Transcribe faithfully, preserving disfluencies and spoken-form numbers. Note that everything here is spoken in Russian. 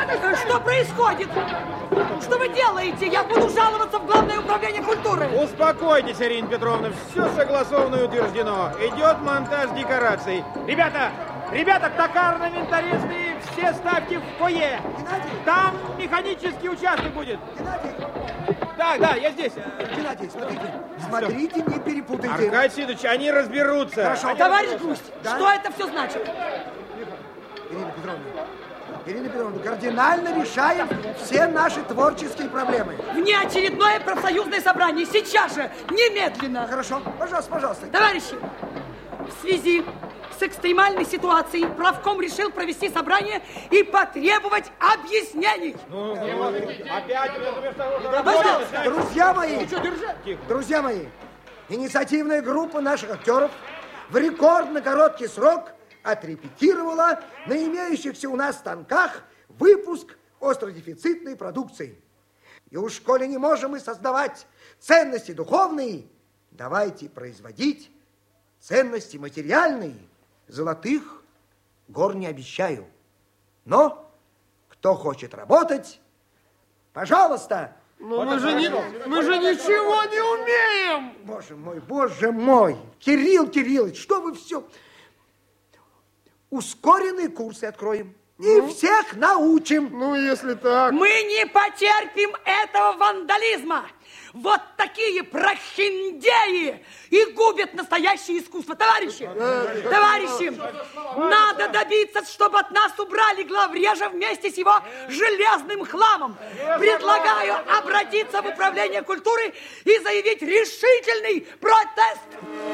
Что происходит? Что вы делаете? Я буду жаловаться в Главное управление культуры. Успокойтесь, Ирина Петровна. Все согласовано и утверждено. Идет монтаж декораций. Ребята, ребята, токарно-винторезные, все ставки в фойе. Геннадий! Там механический участок будет. Геннадий! Да, да, я здесь. Геннадий, смотрите, смотрите, не перепутайте. Аркадий Сидорович, они разберутся. Хорошо. Товарищ Гусь, Да? что это все значит? Ирина Петровна, Ирина Петровна, кардинально решаем все наши творческие проблемы. Внеочередное профсоюзное собрание. Сейчас же, немедленно. Хорошо, пожалуйста, пожалуйста. Товарищи, в связи с экстремальной ситуацией правком решил провести собрание и потребовать объяснений. Ну, опять. Пожалуйста. Друзья мои, Ну что, держать? Тихо. друзья мои, инициативная группа наших актеров в рекордно короткий срок отрепетировала на имеющихся у нас станках выпуск остродефицитной продукции. И уж коли не можем мы создавать ценности духовные, давайте производить ценности материальные. Золотых гор не обещаю. Но кто хочет работать, пожалуйста. Но мы же, не, мы же ничего не умеем. Боже мой, боже мой. Кирилл Кириллович, что вы все... Ускоренные курсы откроем. И Ну? всех научим. Ну, если так. Мы не потерпим этого вандализма. Вот такие прохиндеи и губят настоящее искусство. Товарищи, товарищи, надо добиться, чтобы от нас убрали главрежа вместе с его железным хламом. Предлагаю обратиться в управление культуры и заявить решительный протест.